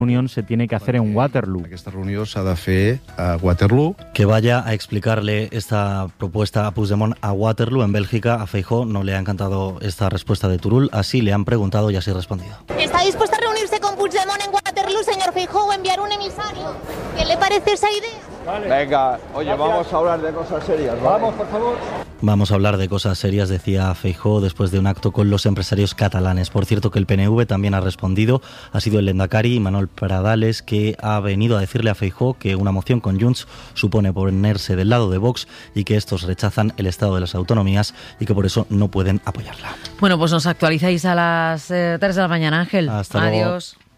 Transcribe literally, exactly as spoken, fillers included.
reunión se tiene que hacer en Waterloo. Esta reunión se ha de fer a Waterloo. Que vaya a explicarle esta propuesta a Puigdemont a Waterloo, en Bélgica. A Feijóo no le ha encantado esta respuesta de Turull, así le han preguntado y así ha respondido. ¿Está dispuesto a reunirse con Puigdemont en Waterloo, señor Feijóo, o enviar un emisario? ¿Qué le parece esa idea? Vale. Venga, oye, gracias. Vamos a hablar de cosas serias, ¿vale? Vamos, por favor. Vamos a hablar de cosas serias, decía Feijóo después de un acto con los empresarios catalanes. Por cierto, que el P N V también ha respondido. Ha sido el lehendakari Manuel Pradales que ha venido a decirle a Feijóo que una moción con Junts supone ponerse del lado de Vox y que estos rechazan el estado de las autonomías y que por eso no pueden apoyarla. Bueno, pues nos actualizáis a las eh, tres de la mañana, Ángel. Hasta Adiós. Luego.